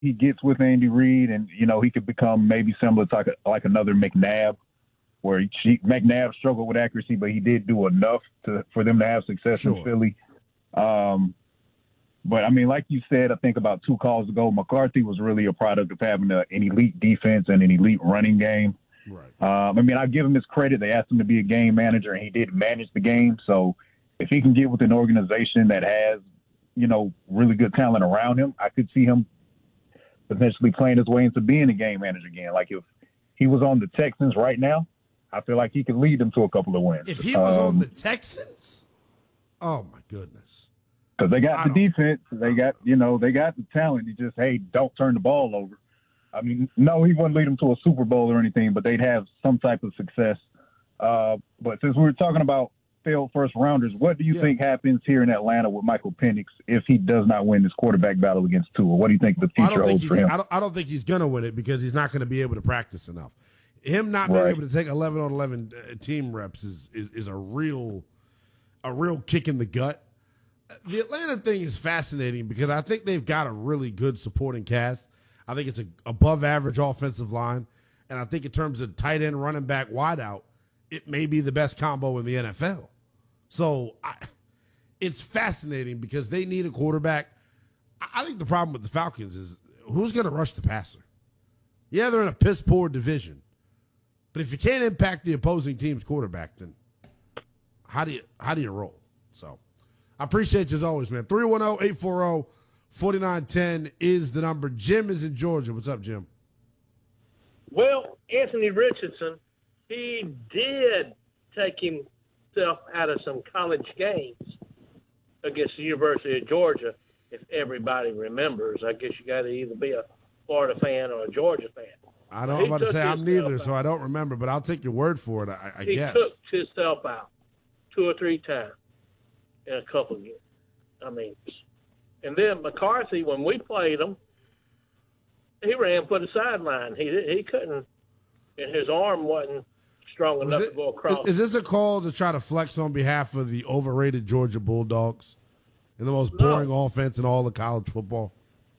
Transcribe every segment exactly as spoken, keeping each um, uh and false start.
he gets with Andy Reid, and you know he could become maybe similar to like, a, like another McNabb, where he, McNabb struggled with accuracy, but he did do enough to for them to have success Sure. in Philly. Um, but I mean, like you said, I think about two calls ago, McCarthy was really a product of having a, an elite defense and an elite running game. Right. Um, I mean, I give him his credit. They asked him to be a game manager, and he did manage the game. So if he can get with an organization that has, you know, really good talent around him, I could see him potentially playing his way into being a game manager again. Like if he was on the Texans right now, I feel like he could lead them to a couple of wins. If he was um, on the Texans, oh my goodness. Because they got I the defense, they got, you know, they got the talent. You just, hey, don't turn the ball over. I mean, no, he wouldn't lead them to a Super Bowl or anything, but they'd have some type of success. Uh, but since we were talking about failed first rounders, what do you Yeah. think happens here in Atlanta with Michael Penix if he does not win this quarterback battle against Tua? What do you think the I future don't think holds he's, for him? I don't, I don't think he's going to win it because he's not going to be able to practice enough. Him not being Right. able to take eleven on eleven uh, team reps is, is is a real a real kick in the gut. The Atlanta thing is fascinating because I think they've got a really good supporting cast. I think it's a above average offensive line, and I think in terms of tight end, running back, wideout, it may be the best combo in the N F L. So I, it's fascinating because they need a quarterback. I I think the problem with the Falcons is who's going to rush the passer? Yeah, they're in a piss poor division, but if you can't impact the opposing team's quarterback, then how do you how do you roll? So I appreciate you as always, man. three one zero, eight four zero, four nine one zero is the number. Jim is in Georgia. What's up, Jim? Well, Anthony Richardson, he did take himself out of some college games against the University of Georgia, if everybody remembers. I guess you got to either be a Florida fan or a Georgia fan. I don't He I'm about to took say I'm himself neither, so out. I don't remember, but I'll take your word for it, I, I He guess. took himself out two or three times in a couple of games. I mean, and then McCarthy, when we played him, he ran for the sideline. He he couldn't, and his arm wasn't strong Was enough it- to go across. Is this a call to try to flex on behalf of the overrated Georgia Bulldogs and the most No. boring offense in all of college football?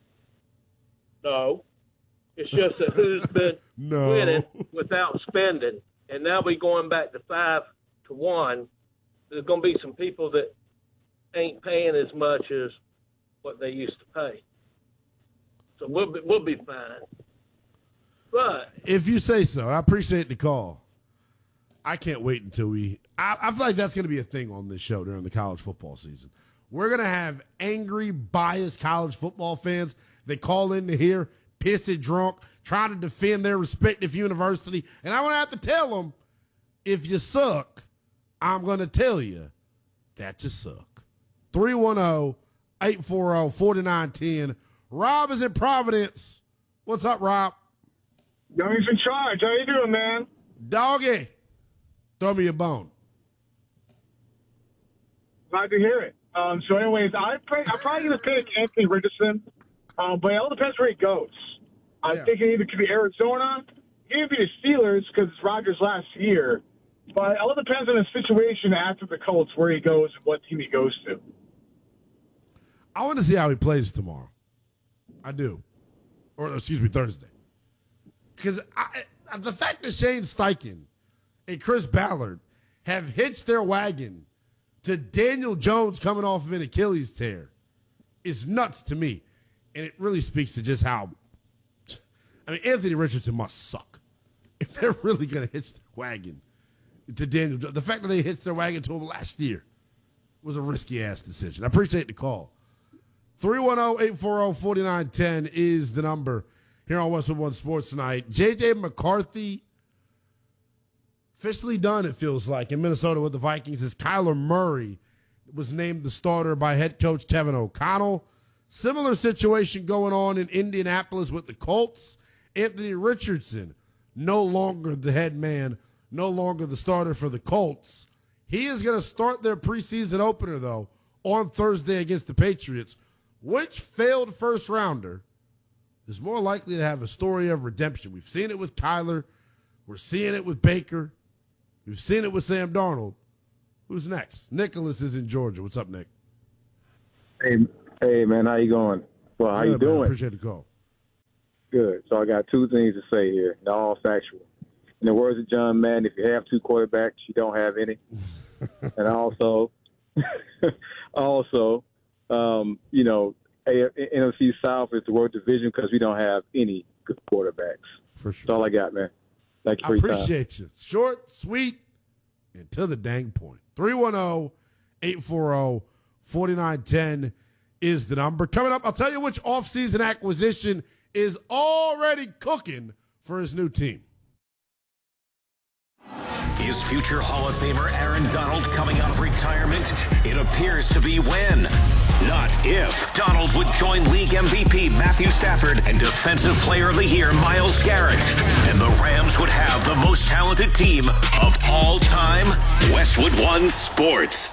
No. It's just that who's been No. winning without spending. And now we're going back to five to one. There's going to be some people that ain't paying as much as what they used to pay. So we'll be, we'll be fine. But If you say so, I appreciate the call. I can't wait until we. I, I feel like that's going to be a thing on this show during the college football season. We're going to have angry, biased college football fans that call in to hear, pissed drunk, trying to defend their respective university. And I'm going to have to tell them, if you suck, I'm going to tell you that you suck. three one zero, eight four zero, four nine one zero. Rob is in Providence. What's up, Rob? Young's in charge. How you doing, man? Doggy, throw me a bone. Glad to hear it. Um, so, anyways, I pray, I'm probably going to pick Anthony Richardson, um, but it all depends where he goes. I'm Yeah. thinking either could be Arizona, it could be the Steelers because it's Rodgers' last year. But it all depends on the situation after the Colts, where he goes and what team he goes to. I want to see how he plays tomorrow. I do. Or, excuse me, Thursday. Because the fact that Shane Steichen and Chris Ballard have hitched their wagon to Daniel Jones coming off of an Achilles tear is nuts to me. And it really speaks to just how, I mean, Anthony Richardson must suck if they're really going to hitch their wagon to Daniel Jones. The fact that they hitched their wagon to him last year was a risky-ass decision. I appreciate the call. three one zero, eight four zero, four nine one zero is the number here on Westwood One Sports tonight. J J McCarthy, officially done, it feels like, in Minnesota with the Vikings, as Kyler Murray was named the starter by head coach Kevin O'Connell. Similar situation going on in Indianapolis with the Colts. Anthony Richardson, no longer the head man, no longer the starter for the Colts. He is going to start their preseason opener, though, on Thursday against the Patriots. Which failed first rounder is more likely to have a story of redemption? We've seen it with Kyler. We're seeing it with Baker. We've seen it with Sam Darnold. Who's next? Nicholas is in Georgia. What's up, Nick? Hey, hey, man, how you going? Well, how Good, you man. doing? Appreciate the call. Good. So I got two things to say here. They're all factual. In the words of John Madden, if you have two quarterbacks, you don't have any. And also, also, um, you know, N F C South is the worst division because we don't have any good quarterbacks. For sure. That's all I got, man. Thank you for I your time. appreciate you. Short, sweet, and to the dang point. three one zero, eight four zero, four nine one zero is the number. Coming up, I'll tell you which offseason acquisition is already cooking for his new team. Is future Hall of Famer Aaron Donald coming out of retirement? It appears to be when, not if, Donald would join league M V P Matthew Stafford and Defensive Player of the Year Myles Garrett. And the Rams would have the most talented team of all time. Westwood One Sports.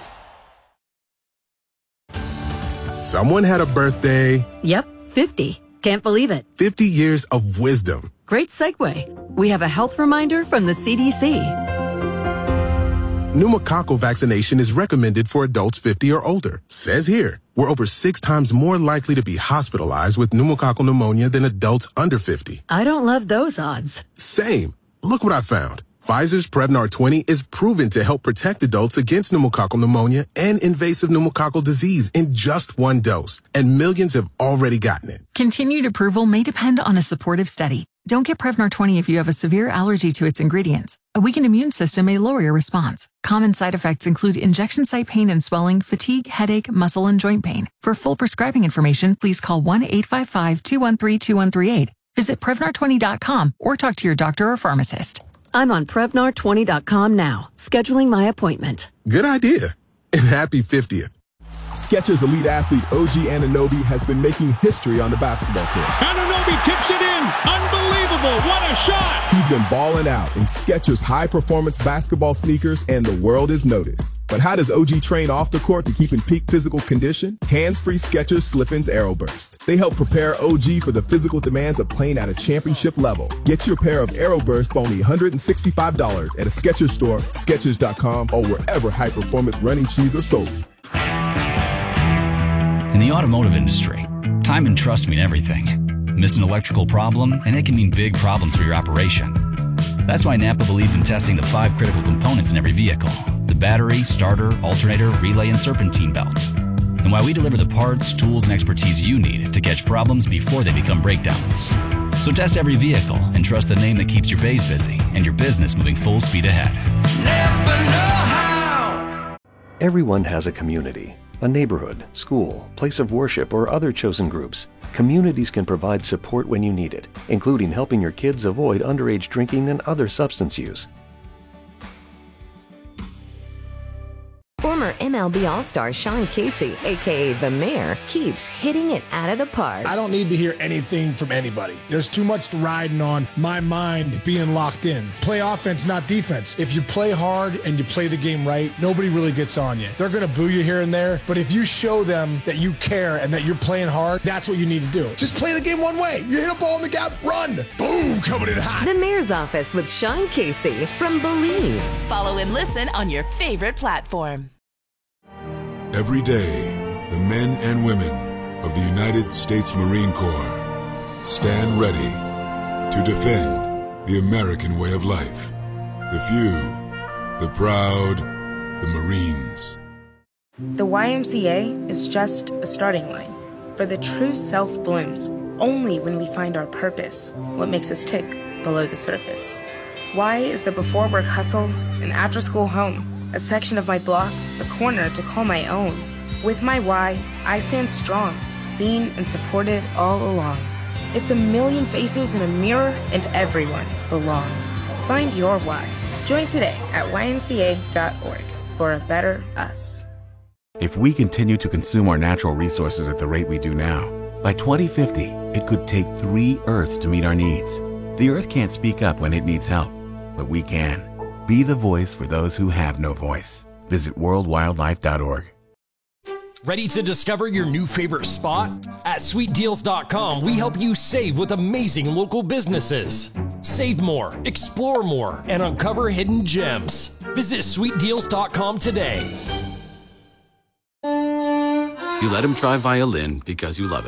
Someone had a birthday. Yep, fifty. Can't believe it. fifty years of wisdom. Great segue. We have a health reminder from the C D C. Pneumococcal vaccination is recommended for adults fifty or older. Says here, we're over six times more likely to be hospitalized with pneumococcal pneumonia than adults under fifty. I don't love those odds. Same. Look what I found. Pfizer's Prevnar twenty is proven to help protect adults against pneumococcal pneumonia and invasive pneumococcal disease in just one dose. And millions have already gotten it. Continued approval may depend on a supportive study. Don't get Prevnar twenty if you have a severe allergy to its ingredients. A weakened immune system may lower your response. Common side effects include injection site pain and swelling, fatigue, headache, muscle, and joint pain. For full prescribing information, please call one eight five five, two one three, two one three eight. Visit Prevnar twenty dot com or talk to your doctor or pharmacist. I'm on Prevnar twenty dot com now, scheduling my appointment. Good idea. And happy fiftieth. Skechers elite athlete O G Anunoby has been making history on the basketball court. Anunoby tips it in. Unbelievable. What a shot. He's been balling out in Skechers high-performance basketball sneakers, and the world has noticed. But how does O G train off the court to keep in peak physical condition? Hands-free Skechers Slip-ins AeroBurst. They help prepare O G for the physical demands of playing at a championship level. Get your pair of AeroBurst for only one hundred sixty-five dollars at a Skechers store, Skechers dot com, or wherever high-performance running shoes are sold. In the automotive industry, time and trust mean everything. Miss an electrical problem, and it can mean big problems for your operation. That's why Napa believes in testing the five critical components in every vehicle: the battery, starter, alternator, relay, and serpentine belt. And why we deliver the parts, tools, and expertise you need to catch problems before they become breakdowns. So test every vehicle and trust the name that keeps your bays busy and your business moving full speed ahead. Napa know-how. Everyone has a community. A neighborhood, school, place of worship, or other chosen groups. Communities can provide support when you need it, including helping your kids avoid underage drinking and other substance use. Former M L B All-Star Sean Casey, a k a. The Mayor, keeps hitting it out of the park. I don't need to hear anything from anybody. There's too much riding on my mind being locked in. Play offense, not defense. If you play hard and you play the game right, nobody really gets on you. They're going to boo you here and there, but if you show them that you care and that you're playing hard, that's what you need to do. Just play the game one way. You hit a ball in the gap, run. Boom, coming in hot. The Mayor's Office with Sean Casey from Believe. Follow and listen on your favorite platform. Every day, the men and women of the United States Marine Corps stand ready to defend the American way of life. The few, the proud, the Marines. The Y M C A is just a starting line, for the true self blooms only when we find our purpose, what makes us tick below the surface. Y is the before work hustle and after school home. A section of my block, a corner to call my own. With my Y, I stand strong, seen and supported all along. It's a million faces in a mirror, and everyone belongs. Find your Y. Join today at Y M C A dot org for a better us. If we continue to consume our natural resources at the rate we do now, by twenty fifty, it could take three Earths to meet our needs. The Earth can't speak up when it needs help, but we can. Be the voice for those who have no voice. Visit world wildlife dot org. Ready to discover your new favorite spot? At sweet deals dot com, we help you save with amazing local businesses. Save more, explore more, and uncover hidden gems. Visit sweet deals dot com today. You let him try violin because you love him.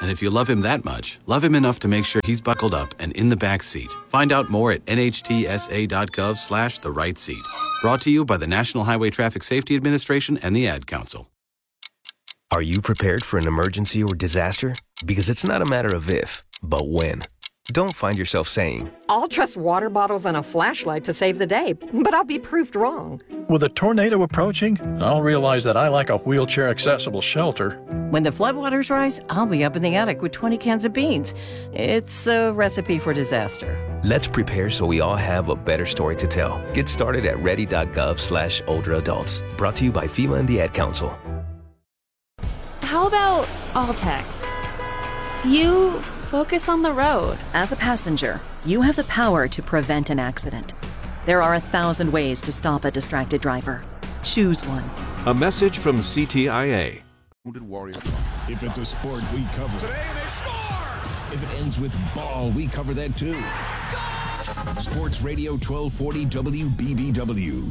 And if you love him that much, love him enough to make sure he's buckled up and in the back seat. Find out more at nhtsa.gov slash the right seat. Brought to you by the National Highway Traffic Safety Administration and the Ad Council. Are you prepared for an emergency or disaster? Because it's not a matter of if, but when. Don't find yourself saying, I'll trust water bottles and a flashlight to save the day, but I'll be proved wrong. With a tornado approaching, I'll realize that I like a wheelchair-accessible shelter. When the floodwaters rise, I'll be up in the attic with twenty cans of beans. It's a recipe for disaster. Let's prepare so we all have a better story to tell. Get started at ready.gov slash older adults. Brought to you by FEMA and the Ad Council. How about all text? You focus on the road. As a passenger, you have the power to prevent an accident. There are a thousand ways to stop a distracted driver. Choose one. A message from C T I A. Wounded Warrior. If it's a sport, we cover. Today they score! If it ends with ball, we cover that too. Score! Sports Radio twelve forty W B B W.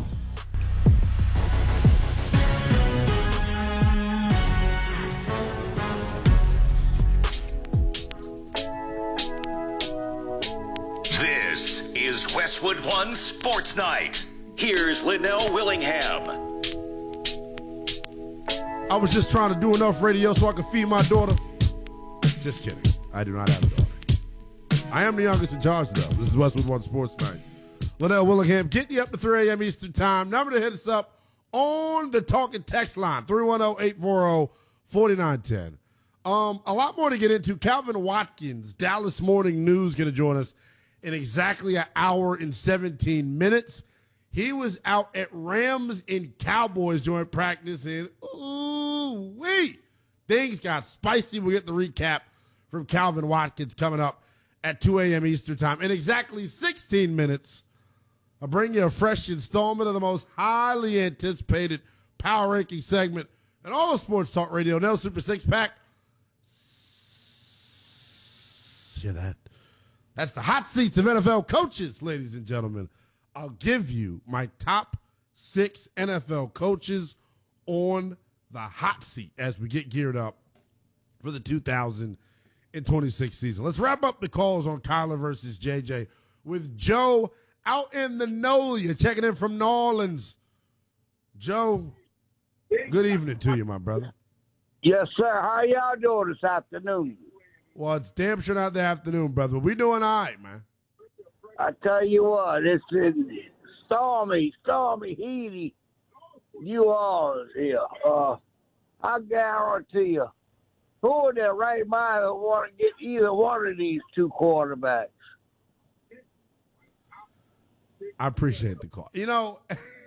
This is Westwood One Sports Night. Here's Linnell Willingham. I was just trying to do enough radio so I could feed my daughter. Just kidding. I do not have a daughter. I am the youngest in charge, though. This is Westwood One Sports Night. Linnell Willingham, getting you up to three a.m. Eastern Time. Number to hit us up on the talking text line, three one zero, eight four zero, four nine one zero. Um, a lot more to get into. Calvin Watkins, Dallas Morning News, going to join us in exactly an hour and seventeen minutes. He was out at Rams and Cowboys joint practice, and ooh-wee, things got spicy. We'll get the recap from Calvin Watkins coming up at two a.m. Eastern Time. In exactly sixteen minutes, I'll bring you a fresh installment of the most highly anticipated power ranking segment in all of Sports Talk Radio. Nell Super Six Pack. Hear that? That's the hot seats of N F L coaches, ladies and gentlemen. I'll give you my top six N F L coaches on the hot seat as we get geared up for the two thousand twenty-six season. Let's wrap up the calls on Kyler versus J J with Joe out in the NOLA, checking in from New Orleans. Joe, good evening to you, my brother. Yes, sir. How y'all doing this afternoon? Well, it's damn sure not the afternoon, brother. We doing all right, man. I tell you what, it's in stormy, stormy, heaty New Orleans here. Uh, I guarantee you, who in their right mind would want to get either one of these two quarterbacks? I appreciate the call. You know,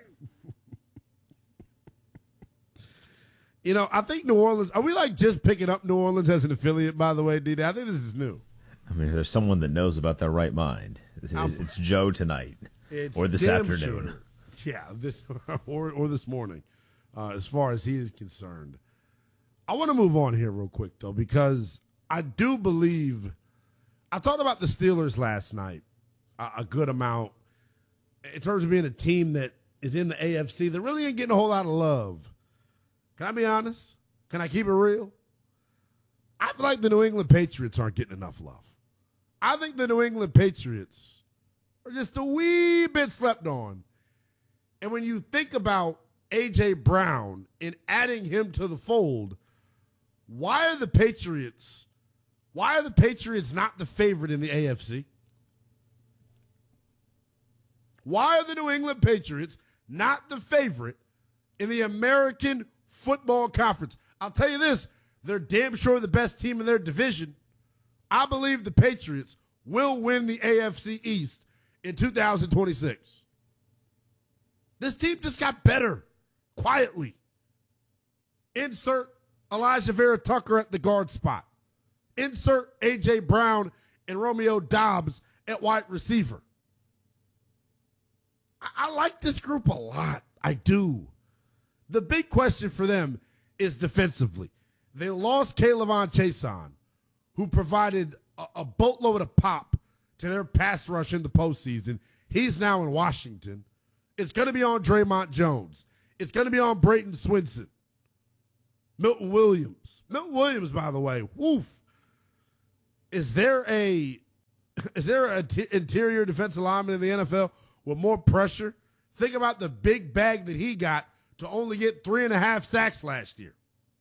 you know, I think New Orleans, are we like just picking up New Orleans as an affiliate, by the way, D D? I think this is new. I mean, there's someone that knows about their right mind. It's, it's Joe tonight, it's or this afternoon. Sure. Yeah, this or or this morning, uh, as far as he is concerned. I want to move on here real quick, though, because I do believe I thought about the Steelers last night a, a good amount in terms of being a team that is in the A F C that really ain't getting a whole lot of love. Can I be honest? Can I keep it real? I feel like the New England Patriots aren't getting enough love. I think the New England Patriots are just a wee bit slept on. And when you think about A J. Brown and adding him to the fold, why are the Patriots, why are the Patriots not the favorite in the A F C? Why are the New England Patriots not the favorite in the American Football Conference? I'll tell you this, they're damn sure the best team in their division. I believe the Patriots will win the A F C East in two thousand twenty-six. This team just got better, quietly. Insert Elijah Vera Tucker at the guard spot. Insert A J. Brown and Romeo Doubs at wide receiver. I, I like this group a lot. I do. The big question for them is defensively. They lost K'Lavon Chaisson, who provided a, a boatload of pop to their pass rush in the postseason. He's now in Washington. It's going to be on Draymond Jones. It's going to be on Brayton Swinson. Milton Williams. Milton Williams, by the way, woof. is there a is there an t- interior defensive lineman in the N F L with more pressure? Think about the big bag that he got to only get three and a half sacks last year.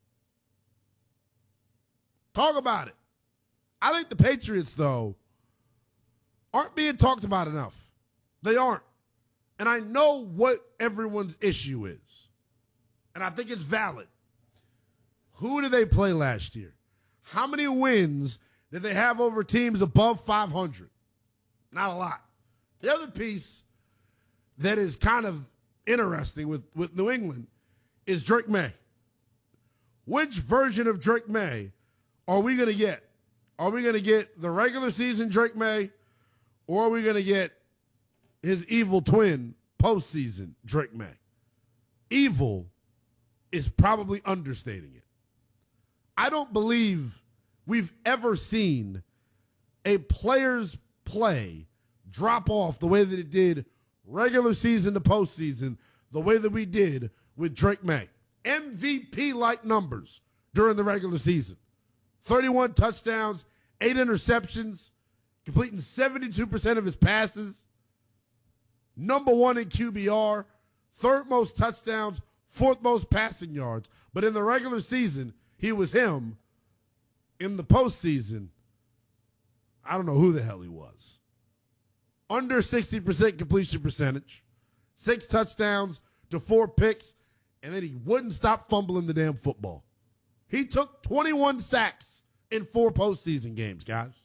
Talk about it. I think the Patriots, though, aren't being talked about enough. They aren't. And I know what everyone's issue is. And I think it's valid. Who did they play last year? How many wins did they have over teams above five hundred? Not a lot. The other piece that is kind of interesting with, with New England is Drake May. Which version of Drake May are we going to get? Are we going to get the regular season Drake May, or are we going to get his evil twin postseason Drake May? Evil is probably understating it. I don't believe we've ever seen a player's play drop off the way that it did regular season to postseason, the way that we did with Drake May. M V P-like numbers during the regular season. thirty-one touchdowns, eight interceptions, completing seventy-two percent of his passes. Number one in Q B R, third most touchdowns, fourth most passing yards. But in the regular season, he was him. In the postseason, I don't know who the hell he was. Under sixty percent completion percentage, six touchdowns to four picks, and then he wouldn't stop fumbling the damn football. He took twenty-one sacks in four postseason games, guys.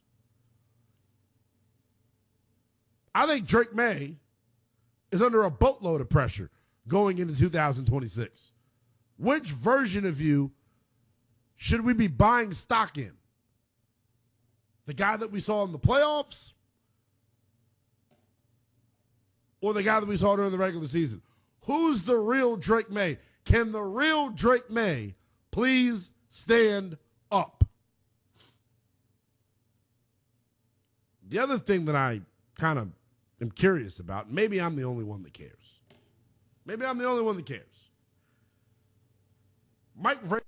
I think Drake May is under a boatload of pressure going into two thousand twenty-six. Which version of you should we be buying stock in? The guy that we saw in the playoffs, or the guy that we saw during the regular season? Who's the real Drake May? Can the real Drake May please stand up? The other thing that I kind of am curious about, maybe I'm the only one that cares. Maybe I'm the only one that cares. Mike Vrabel